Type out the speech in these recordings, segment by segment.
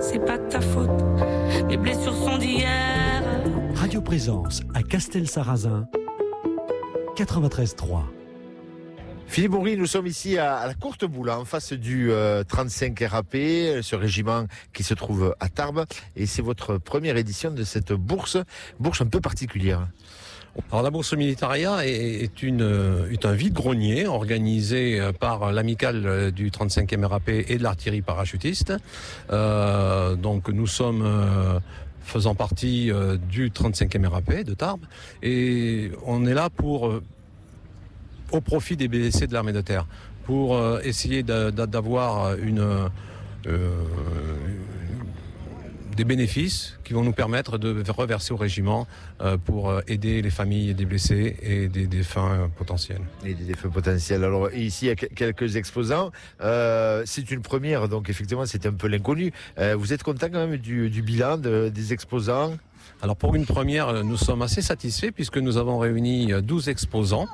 c'est pas de ta faute. Mes blessures sont d'hier. Radio Présence à Castelsarrasin, 93.3. Philippe Bourri, nous sommes ici à la Courte Boule, en face du 35 RAP, ce régiment qui se trouve à Tarbes. Et c'est votre première édition de cette bourse un peu particulière. Alors la bourse militaria est un vide-grenier organisé par l'amicale du 35e RAP et de l'artillerie parachutiste. Donc nous sommes faisant partie du 35e RAP de Tarbes et on est là au profit des blessés de l'armée de terre, pour essayer d'avoir des bénéfices qui vont nous permettre de reverser au régiment pour aider les familles des blessés et des défunts potentiels. Et des défunts potentiels. Alors ici, il y a quelques exposants. C'est une première, donc effectivement, c'est un peu l'inconnu. Vous êtes content quand même du bilan des exposants ? Alors pour une première, nous sommes assez satisfaits puisque nous avons réuni 12 exposants.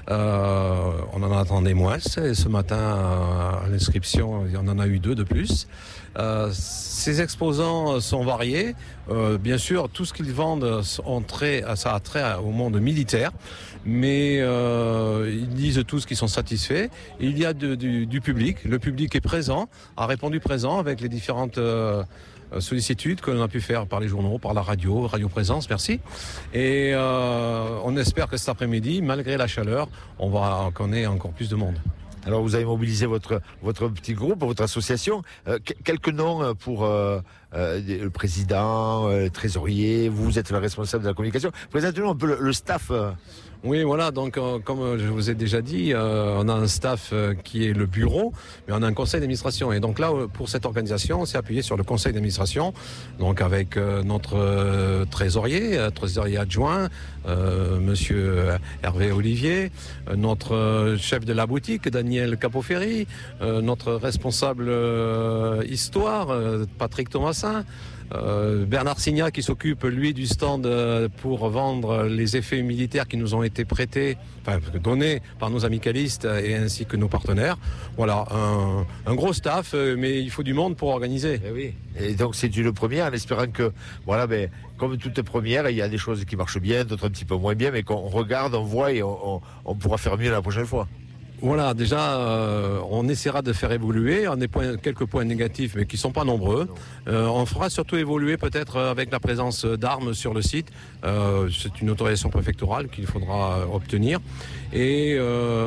On en attendait moins. Ce matin, à l'inscription, on en a eu 2 de plus. Ces exposants sont variés. Bien sûr, tout ce qu'ils vendent ça a trait au monde militaire. Mais ils disent tous qu'ils sont satisfaits. Il y a du public. Le public est présent, a répondu présent avec les différentes sollicitudes que l'on a pu faire par les journaux, par la Radio Présence, merci. Et on espère que cet après-midi, malgré la chaleur, qu'on ait encore plus de monde. Alors vous avez mobilisé votre petit groupe, votre association. Quelques noms pour le président, le trésorier, vous êtes le responsable de la communication. Présentez-nous un peu le staff. Oui, voilà, donc comme je vous ai déjà dit, on a un staff qui est le bureau, mais on a un conseil d'administration. Et donc là, pour cette organisation, on s'est appuyé sur le conseil d'administration, donc avec notre trésorier adjoint, monsieur Hervé Olivier, notre chef de la boutique, Daniel Capoferri, notre responsable histoire, Patrick Thomasin, Bernard Signa qui s'occupe lui du stand pour vendre les effets militaires qui nous ont été donnés par nos amicalistes et ainsi que nos partenaires. Voilà, un gros staff, mais il faut du monde pour organiser. Et oui. Et donc c'est une première en espérant que, voilà, comme toute première, il y a des choses qui marchent bien, d'autres un petit peu moins bien, mais qu'on regarde, on voit et on pourra faire mieux la prochaine fois. Voilà, déjà, on essaiera de faire évoluer. On a quelques points négatifs, mais qui ne sont pas nombreux. On fera surtout évoluer peut-être avec la présence d'armes sur le site. C'est une autorisation préfectorale qu'il faudra obtenir. Et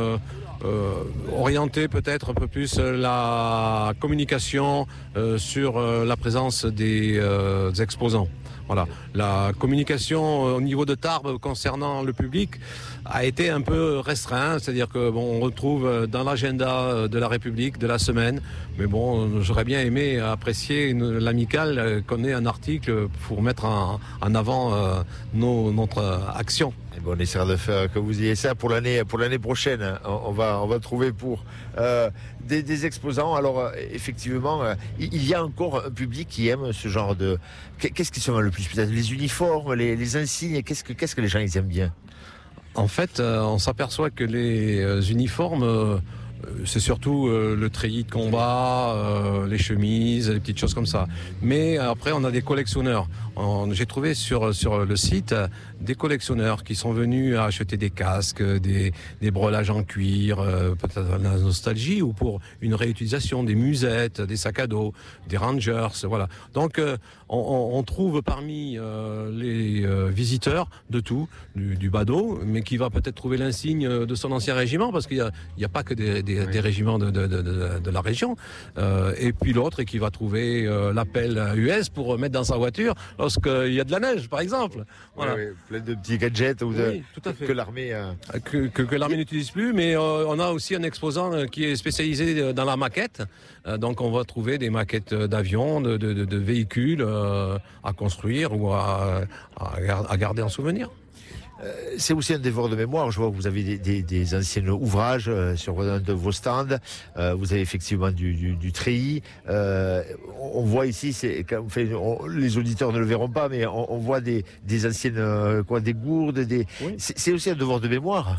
orienter peut-être un peu plus la communication sur la présence des exposants. Voilà, la communication au niveau de Tarbes concernant le public a été un peu restreint, c'est-à-dire que on retrouve dans l'agenda de la République de la semaine, mais j'aurais bien aimé apprécier l'amicale qu'on ait un article pour mettre en avant notre action. Et on essaiera de faire que vous ayez ça pour l'année prochaine. On va trouver pour des exposants. Alors effectivement, il y a encore un public qui aime ce genre de. Qu'est-ce qui se vend le plus? Peut-être les uniformes, les insignes. Qu'est-ce que les gens ils aiment bien? En fait, on s'aperçoit que les uniformes, c'est surtout le treillis de combat, les chemises, les petites choses comme ça. Mais après, on a des collectionneurs. J'ai trouvé sur le site des collectionneurs qui sont venus acheter des casques, des brelages en cuir, peut-être la nostalgie ou pour une réutilisation, des musettes, des sacs à dos, des Rangers, voilà. Donc on trouve parmi les visiteurs de tout, du badaud, mais qui va peut-être trouver l'insigne de son ancien régiment, parce qu'il y a pas que des régiments de la région, et puis l'autre qui va trouver l'appel US pour mettre dans sa voiture lorsqu'il y a de la neige, par exemple. Voilà. Oui, plein de petits gadgets tout à fait. que l'armée que l'armée n'utilise plus, mais on a aussi un exposant qui est spécialisé dans la maquette. Donc on va trouver des maquettes d'avions, de véhicules à construire ou à garder en souvenir. C'est aussi un dévore de mémoire. Je vois que vous avez des anciens ouvrages sur un de vos stands. Vous avez effectivement du treillis. On voit ici, les auditeurs ne le verront pas, mais on voit des anciennes des gourdes. Oui. C'est aussi un devoir de mémoire.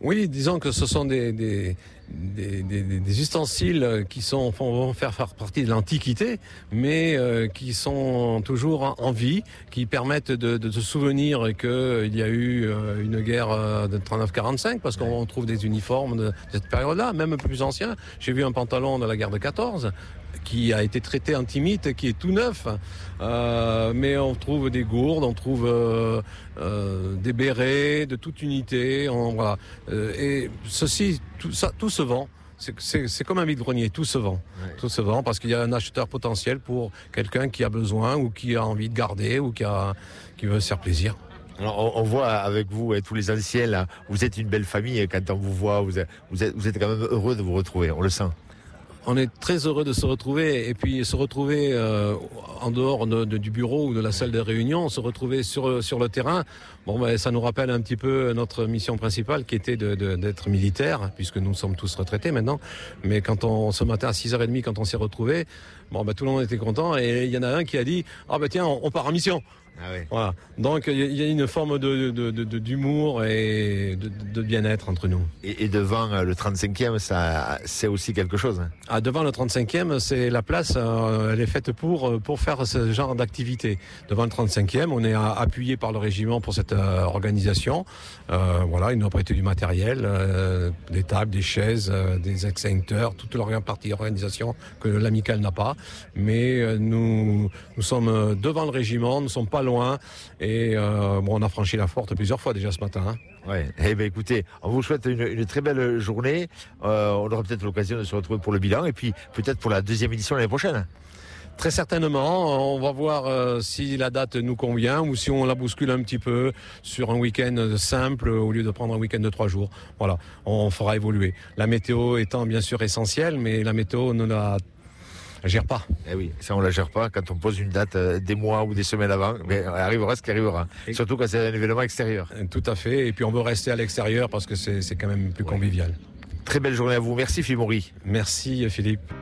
Oui, disons que ce sont des ustensiles qui vont faire partie de l'Antiquité, mais qui sont toujours en vie, qui permettent de se souvenir qu'il y a eu une guerre de 39-45, parce qu'on trouve des uniformes de cette période-là, même un peu plus anciens. J'ai vu un pantalon de la guerre de 14 qui a été traité antimite, qui est tout neuf, mais on trouve des gourdes, on trouve des bérets de toute unité, voilà. Et ceci, tout se vend. C'est comme un vide-grenier, tout se vend. Ouais. Tout se vend parce qu'il y a un acheteur potentiel pour quelqu'un qui a besoin ou qui a envie de garder ou qui veut se faire plaisir. Alors, on voit avec vous et tous les anciens là, vous êtes une belle famille. Quand on vous voit, vous êtes quand même heureux de vous retrouver. On le sent. On est très heureux de se retrouver et puis se retrouver en dehors du bureau ou de la salle de réunion, se retrouver sur le terrain. Bon, ben, ça nous rappelle un petit peu notre mission principale qui était d'être militaire, puisque nous sommes tous retraités maintenant. Mais ce matin à 6h30, quand on s'est retrouvés, bon, ben, tout le monde était content et il y en a un qui a dit « Ah ben tiens, on part en mission ». Ah oui. Voilà. Donc il y a une forme d'humour et de bien-être entre nous. Et devant le 35e, ça, c'est aussi quelque chose. Hein. Ah, devant le 35e, c'est la place, elle est faite pour faire ce genre d'activité. Devant le 35e, on est appuyé par le régiment pour cette organisation. Voilà, ils nous ont prêté du matériel, des tables, des chaises, des extincteurs, toute leur partie organisation que l'amicale n'a pas. Mais nous sommes devant le régiment, nous ne sommes pas loin et on a franchi la porte plusieurs fois déjà ce matin. Hein. Ouais. Eh ben écoutez, on vous souhaite une très belle journée. On aura peut-être l'occasion de se retrouver pour le bilan et puis peut-être pour la deuxième édition l'année prochaine. Très certainement, on va voir si la date nous convient ou si on la bouscule un petit peu sur un week-end simple au lieu de prendre un week-end de 3 jours. Voilà, on fera évoluer. La météo étant bien sûr essentielle, mais la météo ne la gère pas. Eh oui, ça on la gère pas quand on pose une date des mois ou des semaines avant, mais arrivera ce qui arrivera. Surtout quand c'est un événement extérieur. Tout à fait, et puis on veut rester à l'extérieur parce que c'est quand même plus convivial. Très belle journée à vous, merci Philippe Maury. Merci Philippe.